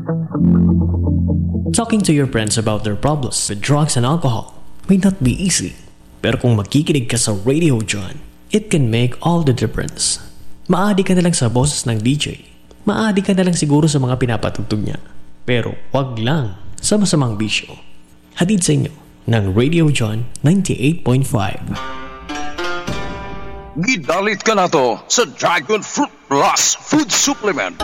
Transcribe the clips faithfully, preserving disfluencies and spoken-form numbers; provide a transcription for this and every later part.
Talking to your friends about their problems with drugs and alcohol may not be easy. Pero kung makikinig ka sa Radio John, it can make all the difference. Maadi ka na lang sa boses ng D J. Maadi ka na lang siguro sa mga pinapatugtog niya. Pero wag lang sa masamang bisyo. Hatid sa inyo ng Radio John ninety-eight point five. Gidalit ka na to sa Dragon Fruit Plus Food Supplement.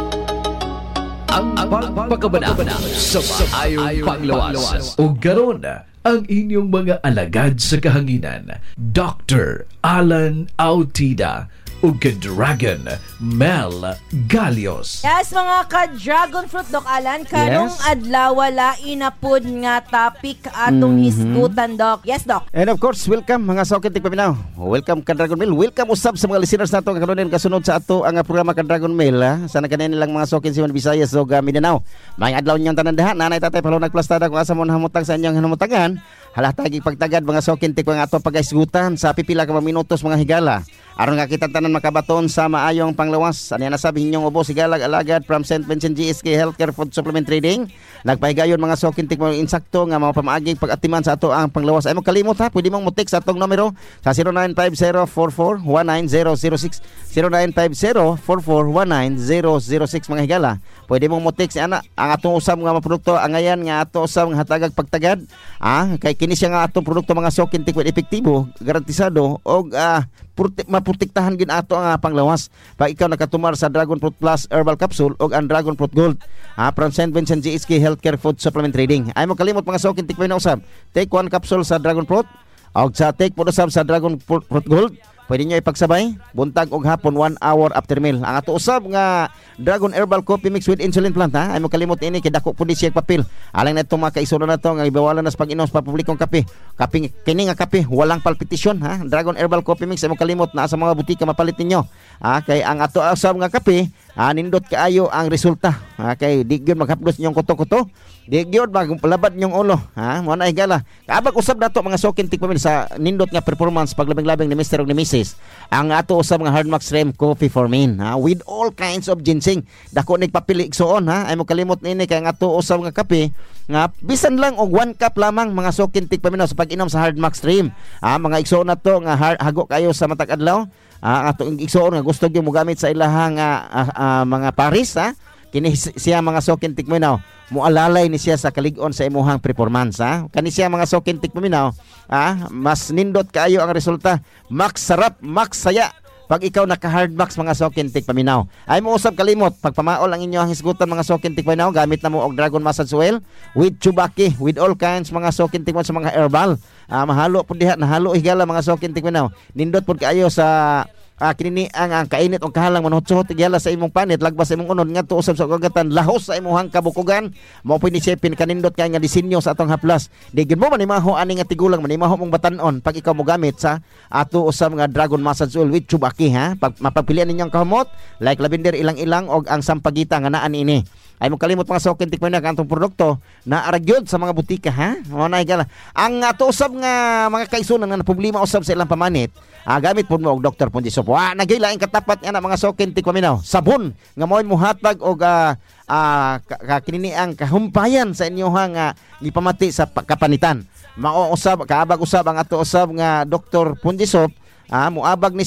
Ang pagpagabana sa maayong panglawas. O garon ang inyong mga alagad sa kahanginan, Doctor Alan Autida o ka-Dragon Mel Galios. Yes, mga ka-Dragon Fruit, Doc Alan. Karong yes. adlaw wala inapod nga topic atong mm-hmm. hisgutan, Doc. Yes, Doc. And of course, welcome mga sokin tigpaminaw. Welcome ka-Dragon Mel. Welcome usab sa mga listeners nato nga kanunin kasunod sa ato ang programa ka-Dragon Mel. Ha? Sana kanin nilang mga sokin si Visayas o Mindanao. May adlaw niyong tanan dahan. Nanay tatay palo nagplastada kung asa mo nahamutang sa inyong hamutangan. Halatagig pagtagad mga sokin tig mga ato pag-isgutan sa pipila ka minutos mga higala. Aron nga kita tanan makabaton sa maayong panglawas. Ano yan nasabi ninyong ubo sigalag alagad from Saint Vincent G S K Healthcare Food Supplement Trading. Nagpahigayon mga sokintik mga insakto nga mga pamaaging pag-atiman sa ato ang panglawas. Ay mo kalimot ha, pwede mong mutik sa atong numero sa zero nine five zero four four one nine zero zero six zero nine five zero four four one nine zero zero six mga higala. Pwede mong mutik si ana ang atong usab nga mga produkto angayan nga ato usab nga hatagag pagtagad. Ah, kay kini siya nga atong produkto mga sokintik with epektibo, garantisado og ah, maprotektahan gin ato ang uh, panglawas. Pag ikaw nakatumar sa Dragon Fruit Plus Herbal Capsule o ang Dragon Fruit Gold uh, from Saint Vincent G S K Healthcare Food Supplement Trading. Ay mo kalimot mga sokin tikpay na usab. Take one capsule sa Dragon Fruit o sa take po usab sa Dragon Fruit Gold. Pwede nyo ipagsabay buntag og hapon one hour after meal. Ang ato usab nga Dragon Herbal Coffee mixed with insulin plant ha. Ay mo kalimot ini kay dako pud siya papel. Alang na itong mga kaisuro na to nga ibawalan na sa pag-inom sa publikong kape. Kaping kini nga kape walang palpitasyon ha. Dragon Herbal Coffee mix ay mo kalimot na sa mga butika mapalit ninyo. Ah kay ang ato usab nga kape ah, nindot kaayo ang resulta. Ah, kay di gyud maghapdos nyong kuto-kuto. Di gyud maglabad nyong ulo ha. Mo na higala. Kaabag usab nato mga sokin tikpamil sa nindot nga performance paglabing-labing ni Mister ug ni Missus Ang ato usab nga Hardmax Rem Coffee for Men ha, with all kinds of ginseng. Dako nagpapili igsoon ha. Ay mo kalimot nini kay ang ato usab nga kape nga bisan lang og one cup lamang mga sokin tikpaminaw sa pag-inom sa Hardmax Rem. Ah, mga igsoon na to nga har- hago kayo sa matag adlaw. Ah, ato igsoon nga gusto gyud mo gamit sa ilahang uh, uh, uh, mga paris ha. Kini siya mga sokin tikpaminaw mualalay ni siya sa kalig-on sa imuhang performance ha. Kani siya mga sokin tikpaminaw ah, mas nindot kaayo ang resulta. Max sarap, max saya pag ikaw naka-Hardmax mga sokin tikpaminaw. Ay mo usab kalimot pagpamaol ang inyo ang hisgutan mga sokin tikpaminaw gamit na mo og Dragon Massage Oil with Chubaki with all kinds mga sokin tikpaminaw sa mga herbal. Ah, mahalo pud diha nahalo higala mga sokin tikpaminaw. Nindot pud kaayo sa Ah, kinini ang, ang kainit o kahalang manhotso tigala sa imong panit lagbas sa imong unod ngadto usab sa kagatan lahos sa imong kabukugan mo pwede siya pinkanindot kay nga disenyo sa atong haplas digid mo manimaho ani nga tigulang manimaho mong batan-on pag ikaw mo gamit sa ato usab nga Dragon Massage Oil with Chubaki ha. Pag mapapilian ninyong kahumot like lavender ilang-ilang og ang sampagita nga naan ini. Ay mo kalimot mga sokin tikman na kantong produkto na aragyod sa mga butika ha. Mo na higala ang ato usab nga mga kaisunan nga problema usab sa ilang pamanit. Ah, gamit po mo og Doctor Pondisop. Wa nagilaing katapat nga na mga sokin tikpaminaw. Sabon nga mo'y muhatag og uh, uh, kinini ang kahumpayan sa inyohang uh, gipamati sa kapanitan. Mao usab kaabag usab ang ato usab nga Doctor Pondisop. Ah, muabag ni